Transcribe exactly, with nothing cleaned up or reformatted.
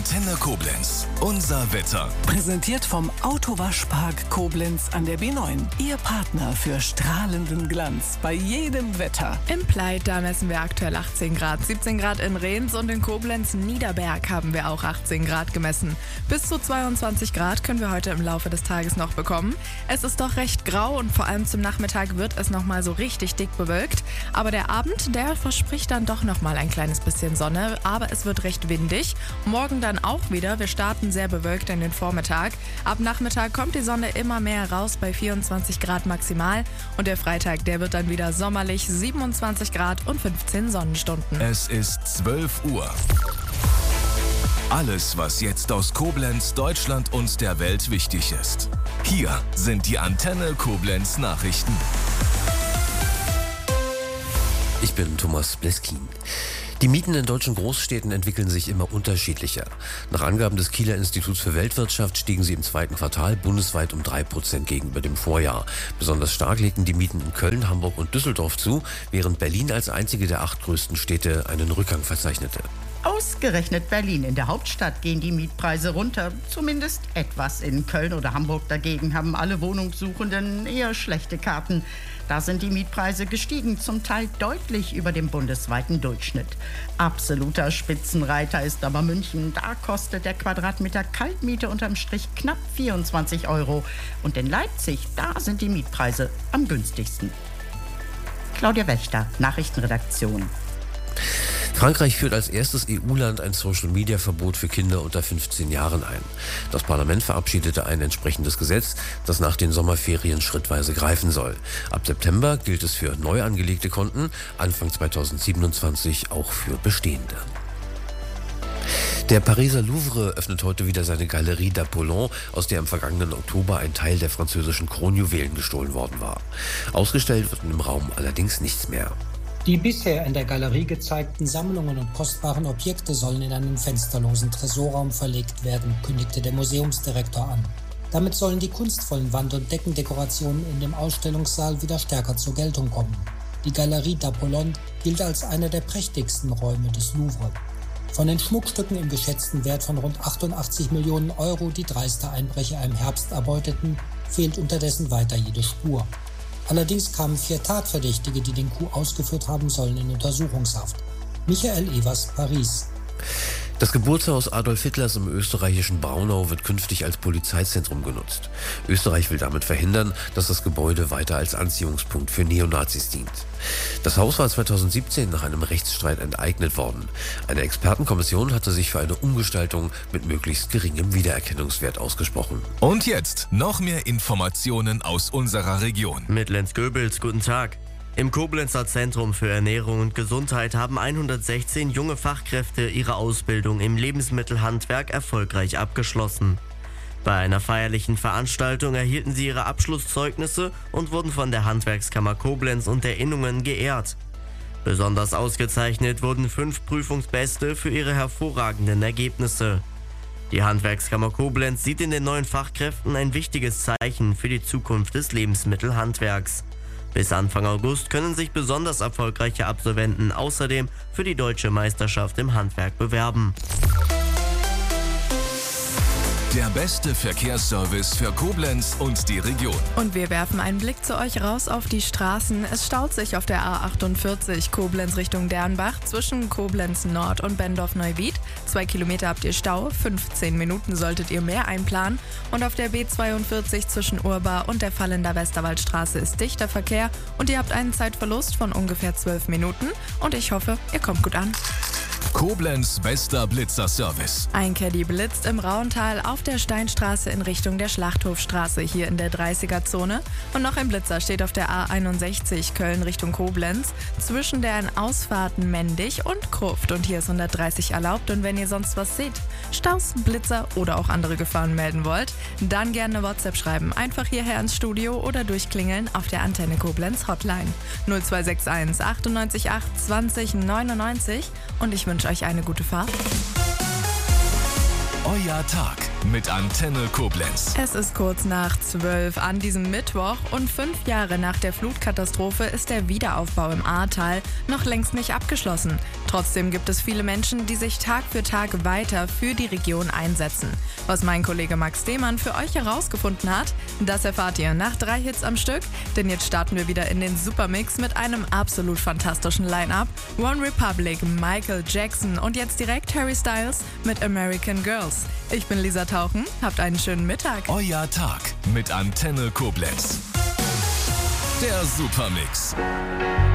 Antenne Koblenz. Unser Wetter. Präsentiert vom Autowaschpark Koblenz an der B neun. Ihr Partner für strahlenden Glanz bei jedem Wetter. Im Pleit, da messen wir aktuell achtzehn Grad. siebzehn Grad in Rehns und in Koblenz-Niederberg haben wir auch achtzehn Grad gemessen. Bis zu zweiundzwanzig Grad können wir heute im Laufe des Tages noch bekommen. Es ist doch recht grau und vor allem zum Nachmittag wird es nochmal so richtig dick bewölkt. Aber der Abend, der verspricht dann doch nochmal ein kleines bisschen Sonne. Aber es wird recht windig. Morgen dann auch wieder. Wir starten sehr bewölkt in den Vormittag. Ab Nachmittag kommt die Sonne immer mehr raus bei vierundzwanzig Grad maximal. Und der Freitag, der wird dann wieder sommerlich, siebenundzwanzig Grad und fünfzehn Sonnenstunden. Es ist zwölf Uhr. Alles, was jetzt aus Koblenz, Deutschland und der Welt wichtig ist. Hier sind die Antenne Koblenz Nachrichten. Ich bin Thomas Bleskin. Die Mieten in deutschen Großstädten entwickeln sich immer unterschiedlicher. Nach Angaben des Kieler Instituts für Weltwirtschaft stiegen sie im zweiten Quartal bundesweit um drei Prozent gegenüber dem Vorjahr. Besonders stark legten die Mieten in Köln, Hamburg und Düsseldorf zu, während Berlin als einzige der acht größten Städte einen Rückgang verzeichnete. Ausgerechnet Berlin. In der Hauptstadt gehen die Mietpreise runter. Zumindest etwas. In Köln oder Hamburg dagegen haben alle Wohnungssuchenden eher schlechte Karten. Da sind die Mietpreise gestiegen, zum Teil deutlich über dem bundesweiten Durchschnitt. Absoluter Spitzenreiter ist aber München. Da kostet der Quadratmeter Kaltmiete unterm Strich knapp vierundzwanzig Euro. Und in Leipzig, da sind die Mietpreise am günstigsten. Claudia Wächter, Nachrichtenredaktion. Frankreich führt als erstes E U-Land ein Social-Media-Verbot für Kinder unter fünfzehn Jahren ein. Das Parlament verabschiedete ein entsprechendes Gesetz, das nach den Sommerferien schrittweise greifen soll. Ab September gilt es für neu angelegte Konten, Anfang zweitausendsiebenundzwanzig auch für bestehende. Der Pariser Louvre öffnet heute wieder seine Galerie d'Apollon, aus der im vergangenen Oktober ein Teil der französischen Kronjuwelen gestohlen worden war. Ausgestellt wird im Raum allerdings nichts mehr. Die bisher in der Galerie gezeigten Sammlungen und kostbaren Objekte sollen in einen fensterlosen Tresorraum verlegt werden, kündigte der Museumsdirektor an. Damit sollen die kunstvollen Wand- und Deckendekorationen in dem Ausstellungssaal wieder stärker zur Geltung kommen. Die Galerie d'Apollon gilt als einer der prächtigsten Räume des Louvre. Von den Schmuckstücken im geschätzten Wert von rund achtundachtzig Millionen Euro, die dreiste Einbrecher im Herbst erbeuteten, fehlt unterdessen weiter jede Spur. Allerdings kamen vier Tatverdächtige, die den Coup ausgeführt haben sollen, in Untersuchungshaft. Michael Evers, Paris. Das Geburtshaus Adolf Hitlers im österreichischen Braunau wird künftig als Polizeizentrum genutzt. Österreich will damit verhindern, dass das Gebäude weiter als Anziehungspunkt für Neonazis dient. Das Haus war zweitausendsiebzehn nach einem Rechtsstreit enteignet worden. Eine Expertenkommission hatte sich für eine Umgestaltung mit möglichst geringem Wiedererkennungswert ausgesprochen. Und jetzt noch mehr Informationen aus unserer Region. Mit Lenz Goebels, guten Tag. Im Koblenzer Zentrum für Ernährung und Gesundheit haben hundertsechzehn junge Fachkräfte ihre Ausbildung im Lebensmittelhandwerk erfolgreich abgeschlossen. Bei einer feierlichen Veranstaltung erhielten sie ihre Abschlusszeugnisse und wurden von der Handwerkskammer Koblenz und der Innungen geehrt. Besonders ausgezeichnet wurden fünf Prüfungsbeste für ihre hervorragenden Ergebnisse. Die Handwerkskammer Koblenz sieht in den neuen Fachkräften ein wichtiges Zeichen für die Zukunft des Lebensmittelhandwerks. Bis Anfang August können sich besonders erfolgreiche Absolventen außerdem für die Deutsche Meisterschaft im Handwerk bewerben. Der beste Verkehrsservice für Koblenz und die Region. Und wir werfen einen Blick zu euch raus auf die Straßen. Es staut sich auf der A achtundvierzig Koblenz Richtung Dernbach zwischen Koblenz Nord und Bendorf-Neuwied. Zwei Kilometer habt ihr Stau, fünfzehn Minuten solltet ihr mehr einplanen. Und auf der B zweiundvierzig zwischen Urbar und der Fallender Westerwaldstraße ist dichter Verkehr und ihr habt einen Zeitverlust von ungefähr zwölf Minuten. Und ich hoffe, ihr kommt gut an. Koblenz bester Blitzer-Service. Ein Caddy blitzt im Rauental auf der Steinstraße in Richtung der Schlachthofstraße hier in der dreißiger-Zone. Und noch ein Blitzer steht auf der A einundsechzig Köln Richtung Koblenz zwischen den Ausfahrten Mendig und Gruft. Und hier ist hundertdreißig erlaubt. Und wenn ihr sonst was seht, Staus, Blitzer oder auch andere Gefahren melden wollt, dann gerne eine WhatsApp schreiben. Einfach hierher ins Studio oder durchklingeln auf der Antenne Koblenz Hotline null zwei sechs eins achtundneunzig acht zwanzig neunundneunzig. Und ich wünsche euch eine gute Fahrt. Euer Tag mit Antenne Koblenz. Es ist kurz nach zwölf an diesem Mittwoch und fünf Jahre nach der Flutkatastrophe ist der Wiederaufbau im Ahrtal noch längst nicht abgeschlossen. Trotzdem gibt es viele Menschen, die sich Tag für Tag weiter für die Region einsetzen. Was mein Kollege Max Demann für euch herausgefunden hat, das erfahrt ihr nach drei Hits am Stück, denn jetzt starten wir wieder in den Supermix mit einem absolut fantastischen Line-Up. One Republic, Michael Jackson und jetzt direkt Harry Styles mit American Girls. Ich bin Lisa Tauchen, habt einen schönen Mittag. Euer Tag mit Antenne Koblenz. Der Supermix.